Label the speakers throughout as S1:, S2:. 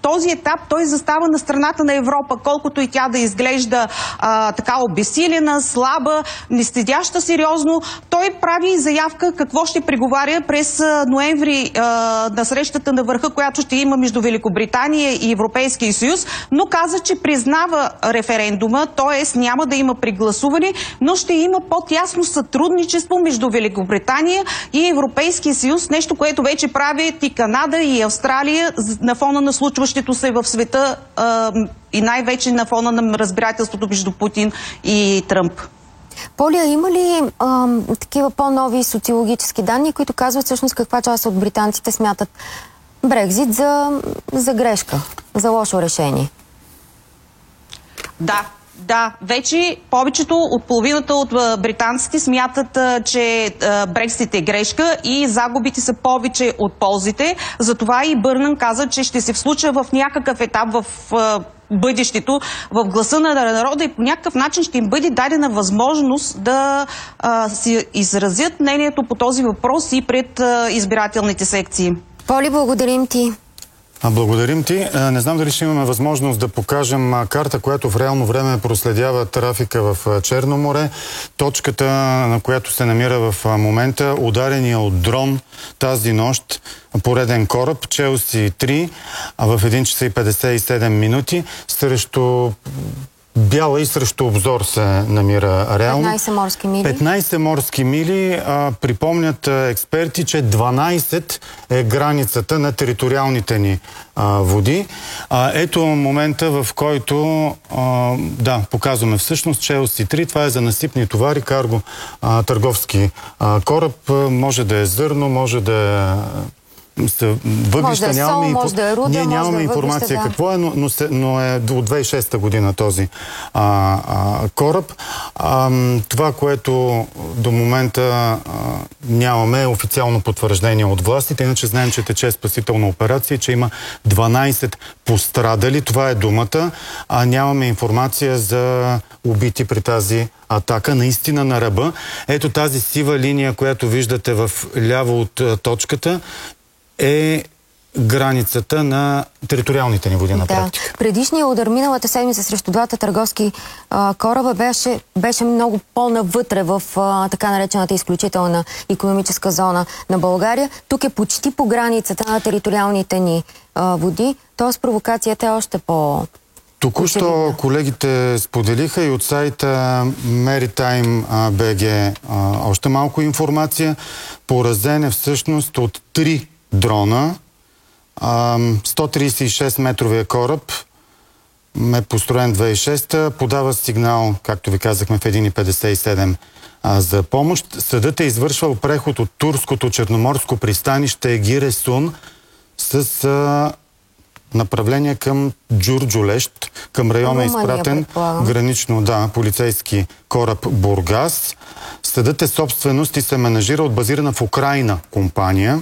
S1: този етап той застава на страната на Европа, колкото и тя да изглежда така обесилена, слаба, нестедяща сериозно. Той прави заявка какво ще преговаря през ноември на срещата на върха, която ще има между Великобритания и Европейския съюз, но каза, че признава референдума, т.е. няма да има прегласуване, но ще има по-тясно сътрудничество между Великобритания и Европейския съюз, нещо, което вече правят и Канада и Австралия на фона на случващото се в света и най-вече на фона на разбирателството между Путин и Тръмп.
S2: Поля, има ли такива по-нови социологически данни, които казват всъщност каква част от британците смятат Брекзит за грешка, за лошо решение?
S1: Да, вече повечето от половината от британците смятат, че Брексит е грешка и загубите са повече от ползите. Затова и Бърнан каза, че ще се случва в някакъв етап в бъдещето, в гласа на народа и по някакъв начин ще им бъде дадена възможност да си изразят мнението по този въпрос и пред избирателните секции.
S2: Поли, благодарим ти.
S3: Благодарим ти. Не знам дали ще имаме възможност да покажем карта, която в реално време проследява трафика в Черно море. Точката, на която се намира в момента, ударения от дрон тази нощ пореден кораб, Челси 3, в 1 часа и 57 минути, срещу Бяла и срещу Обзор се намира реално.
S2: 15 морски мили.
S3: 15 морски мили. Припомнят експерти, че 12 е границата на териториалните ни води. Ето момента, в който показваме всъщност Челси 3. Това е за насипни товари, карго, търговски кораб. Може да е зърно, може да е въглища, ние нямаме информация какво е, но е от 2006 година този кораб. Това, което до момента нямаме е официално потвърждение от властите, иначе знаем, че тече спасителна операция, че има 12 пострадали, това е думата, нямаме информация за убити при тази атака, наистина на ръба. Ето тази сива линия, която виждате в ляво от точката, е границата на териториалните ни води на практика.
S2: Предишният удар миналата седмица срещу двата търговски кораба беше много по-навътре в така наречената изключителна икономическа зона на България. Тук е почти по границата на териториалните ни води, т.е. провокацията е още по...
S3: Току-що колегите споделиха и от сайта Maritime.bg още малко информация. Поразен е всъщност от 3 дрона. 136 метровия кораб е построен 2006-та. Подава сигнал, както ви казахме, в 1,57 за помощ. Съдът е извършвал преход от турското черноморско пристанище Гиресун с направление към Джурджулещ. Към района е изпратен гранично, полицейски кораб Бургас. Съдът е собственост и се менажира от базирана в Украйна компания.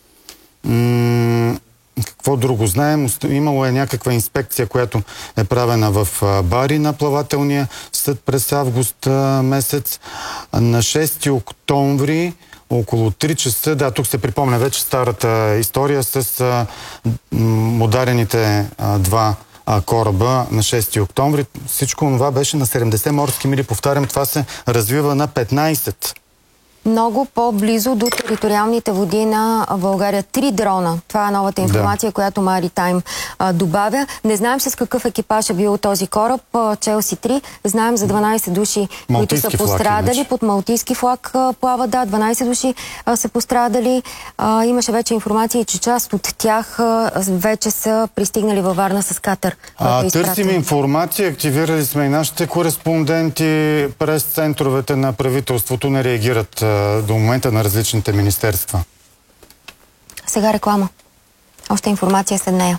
S3: Какво друго знаем? Имало е някаква инспекция, която е правена в Бари на плавателния съд през август месец. На 6 октомври около 3 часа, тук се припомня вече старата история с ударените два кораба на 6 октомври. Всичко това беше на 70 морски мили. Повтарям, това се развива на 15.
S2: Много по-близо до териториалните води на България. 3 дрона. Това е новата информация, която Maritime добавя. Не знаем с какъв екипаж е бил този кораб, Челси 3. Знаем за 12 души, които са пострадали. Под малтийски флаг плават, 12 души са пострадали. Имаше вече информация, че част от тях вече са пристигнали във Варна с катер.
S3: Търсим информация, активирали сме и нашите кореспонденти през центровете на правителството, не реагират до момента на различните министерства.
S2: Сега реклама. Още информация след нея.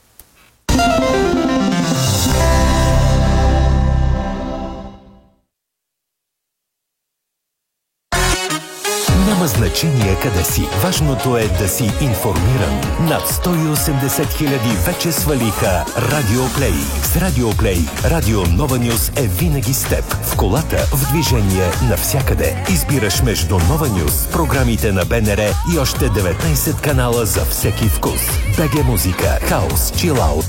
S4: Няма значение къде си. Важното е да си информиран. Над 180 хиляди вече свалиха Радио Плей. С Радио Плей Радио Нова Нюс е винаги с теб. В колата, в движение, навсякъде. Избираш между Нова Нюс, програмите на БНР и още 19 канала за всеки вкус. БГ Музика, Хаус, Чилаут,